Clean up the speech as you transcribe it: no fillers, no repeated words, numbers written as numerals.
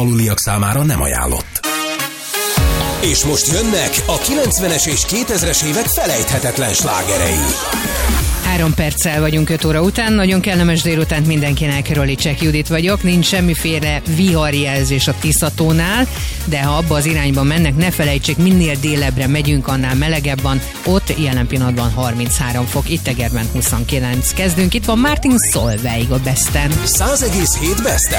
aluliak számára nem ajánlott. És most jönnek a 90-es és 2000-es évek felejthetetlen slágerei. 3 perccel vagyunk 5 óra után, nagyon kellemes délutánt mindenkinek, Rolicek Judit vagyok, nincs semmiféle viharjelzés a Tiszatónál, de ha abba az irányba mennek, ne felejtsék, minél délebbre megyünk, annál melegebb van, ott jelen pillanatban 33 fok, itt Egerben 29. Kezdünk, itt van Martin Solveig a Besten. 100,7 Best